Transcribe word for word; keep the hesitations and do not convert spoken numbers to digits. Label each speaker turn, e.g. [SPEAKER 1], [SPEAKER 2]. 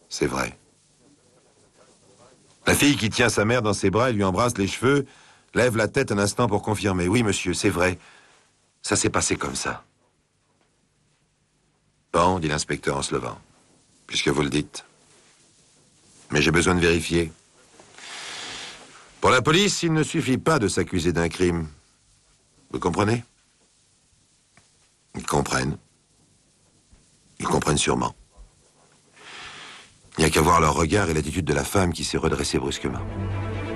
[SPEAKER 1] C'est vrai. La fille qui tient sa mère dans ses bras et lui embrasse les cheveux, lève la tête un instant pour confirmer. Oui, monsieur, c'est vrai. Ça s'est passé comme ça. Bon, dit l'inspecteur en se levant, puisque vous le dites. Mais j'ai besoin de vérifier. Pour la police, il ne suffit pas de s'accuser d'un crime. Vous comprenez? Ils comprennent. Ils comprennent sûrement. Il n'y a qu'à voir leur regard et l'attitude de la femme qui s'est redressée brusquement.